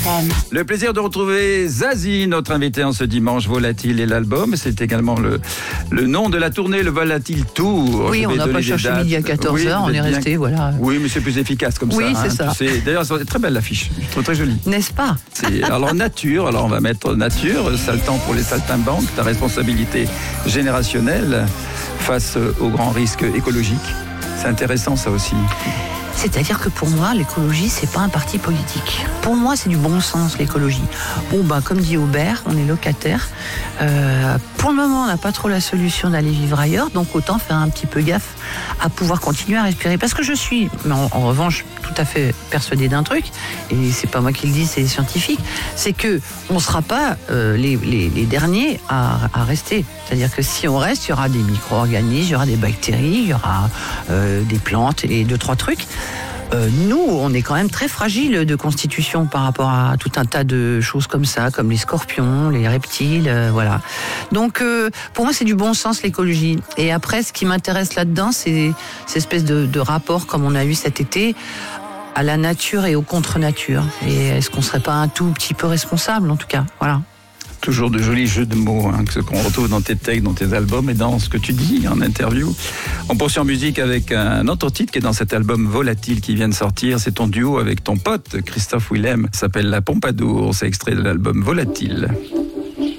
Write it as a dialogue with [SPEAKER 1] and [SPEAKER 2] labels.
[SPEAKER 1] Le plaisir de retrouver Zazie, notre invité en ce dimanche, Volatile et l'album. C'est également le nom de la tournée, le Volatile Tour.
[SPEAKER 2] Oui, on n'a pas cherché midi à 14h, on est resté, voilà.
[SPEAKER 1] Oui, mais c'est plus efficace comme ça.
[SPEAKER 2] Oui, c'est ça.
[SPEAKER 1] D'ailleurs, c'est très belle l'affiche, je trouve très jolie.
[SPEAKER 2] N'est-ce pas?
[SPEAKER 1] Alors nature, on va mettre nature, saltant pour les saltimbanques, ta responsabilité générationnelle face aux grands risques écologiques. C'est intéressant ça aussi.
[SPEAKER 2] C'est-à-dire que pour moi, l'écologie, c'est pas un parti politique. Pour moi, c'est du bon sens, l'écologie. Bon, comme dit Aubert, on est locataire. Pour le moment, on n'a pas trop la solution d'aller vivre ailleurs, donc autant faire un petit peu gaffe à pouvoir continuer à respirer. Parce que je suis, mais en revanche, tout à fait persuadée d'un truc, et c'est pas moi qui le dis, c'est les scientifiques, c'est que on sera pas les derniers à rester. C'est-à-dire que si on reste, il y aura des micro-organismes, il y aura des bactéries, il y aura des plantes et 2-3 trucs. Nous, on est quand même très fragile de constitution par rapport à tout un tas de choses comme ça, comme les scorpions, les reptiles, voilà. Donc, pour moi, c'est du bon sens l'écologie. Et après, ce qui m'intéresse là-dedans, c'est cette espèce de rapport comme on a eu cet été à la nature et au contre-nature. Et est-ce qu'on serait pas un tout petit peu responsable, en tout cas, voilà.
[SPEAKER 1] Toujours de jolis jeux de mots, ce qu'on retrouve dans tes textes, dans tes albums et dans ce que tu dis en interview. On poursuit en musique avec un autre titre qui est dans cet album Volatile qui vient de sortir. C'est ton duo avec ton pote Christophe Willem, ça s'appelle La Pompadour. C'est extrait de l'album Volatile.